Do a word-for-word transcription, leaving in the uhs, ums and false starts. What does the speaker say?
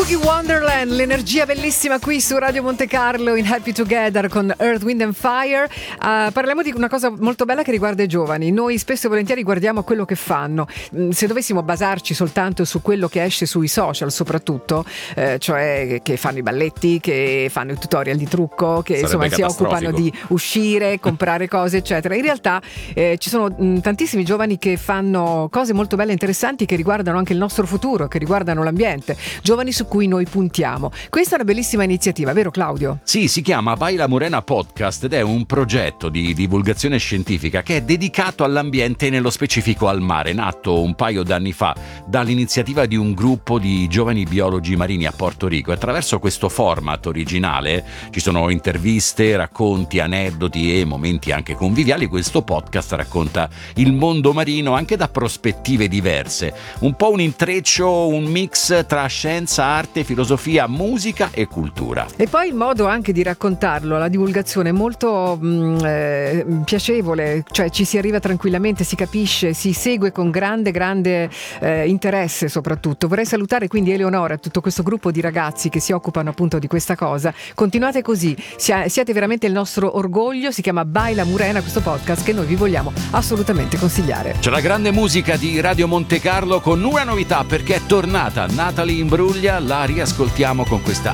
Boogie Wonderland, l'energia bellissima qui su Radio Monte Carlo in Happy Together con Earth, Wind and Fire. Uh, parliamo di una cosa molto bella che riguarda i giovani. Noi spesso e volentieri guardiamo quello che fanno. Se dovessimo basarci soltanto su quello che esce sui social soprattutto, eh, cioè che fanno i balletti, che fanno i tutorial di trucco, che insomma si occupano di uscire, comprare cose eccetera, in realtà eh, ci sono mh, tantissimi giovani che fanno cose molto belle e interessanti che riguardano anche il nostro futuro, che riguardano l'ambiente, giovani su cui noi puntiamo. Questa è una bellissima iniziativa, vero Claudio? Sì, si chiama Baila Morena Podcast ed è un progetto di divulgazione scientifica che è dedicato all'ambiente e nello specifico al mare, nato un paio d'anni fa dall'iniziativa di un gruppo di giovani biologi marini a Porto Rico. Attraverso questo format originale ci sono interviste, racconti, aneddoti e momenti anche conviviali. Questo podcast racconta il mondo marino anche da prospettive diverse, un po' un intreccio, un mix tra scienza, arte, filosofia, musica e cultura. E poi il modo anche di raccontarlo, la divulgazione è molto mh, eh, piacevole, cioè ci si arriva tranquillamente, si capisce, si segue con grande grande eh, interesse soprattutto. Vorrei salutare quindi Eleonora e tutto questo gruppo di ragazzi che si occupano appunto di questa cosa. Continuate così, siete veramente il nostro orgoglio. Si chiama Baila Morena questo podcast che noi vi vogliamo assolutamente consigliare. C'è la grande musica di Radio Monte Carlo con una novità, perché è tornata Natalie Imbruglia, la riascoltiamo con questa